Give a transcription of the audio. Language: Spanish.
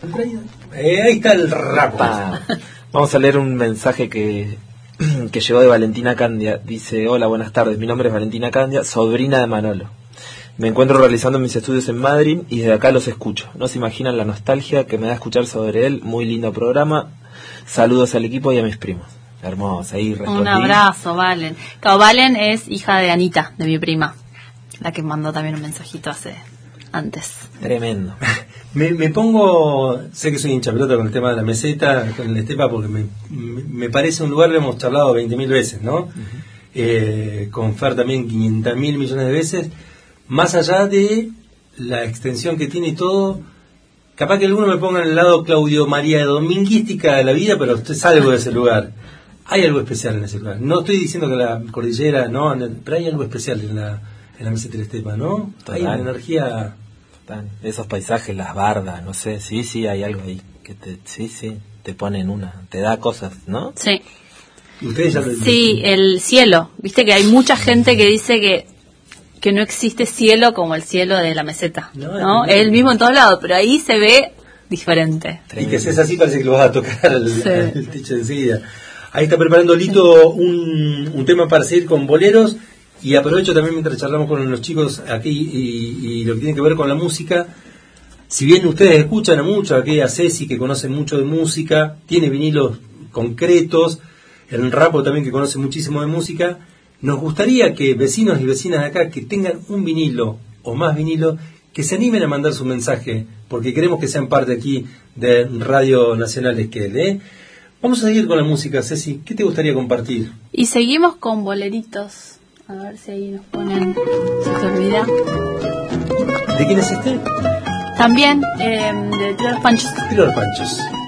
Ahí está el rap. Vamos a leer un mensaje que llegó de Valentina Candia. Dice: hola, buenas tardes, mi nombre es Valentina Candia, sobrina de Manolo. Me encuentro realizando mis estudios en Madrid y desde acá los escucho. No se imaginan la nostalgia que me da escuchar sobre él. Muy lindo programa. Saludos al equipo y a mis primos. Hermosa, ahí respondí. Un abrazo, Valen. Claro, Valen es hija de Anita, de mi prima, la que mandó también un mensajito antes. Tremendo. Me pongo, sé que soy hincha pelota con el tema de la meseta, con el Estepa, porque me parece un lugar, lo hemos charlado 20.000 veces, ¿no? Con Fer también 500.000 millones de veces. Más allá de la extensión que tiene y todo, capaz que alguno me ponga en el lado Claudio María dominguística de la vida, pero usted es algo de ese lugar. Hay algo especial en ese lugar. No estoy diciendo que la cordillera, no, pero hay algo especial en la meseta del Estepa, ¿no? Total. Hay una energía. Total. Esos paisajes, las bardas, no sé, sí, hay algo ahí que te pone en una, te da cosas, ¿no? Sí. ¿Ustedes ya sí, el cielo. Viste que hay mucha gente que dice que no existe cielo como el cielo de la meseta, ¿no? Es el mismo en todos lados, pero ahí se ve diferente. Y que si es así parece que lo vas a tocar el techo enseguida. Ahí está preparando Lito un tema para seguir con boleros, y aprovecho también mientras charlamos con los chicos aquí y lo que tiene que ver con la música. Si bien ustedes escuchan a mucho, aquí a Ceci, que conoce mucho de música, tiene vinilos concretos, el Rapo también, que conoce muchísimo de música, nos gustaría que vecinos y vecinas de acá que tengan un vinilo o más vinilos, que se animen a mandar su mensaje, porque queremos que sean parte aquí de Radio Nacional Esquel, Vamos a seguir con la música, Ceci. ¿Qué te gustaría compartir? Y seguimos con boleritos. A ver si ahí nos ponen, si se olvida. ¿De quién es este? También de Tiro los Panchos. Tiro los Panchos.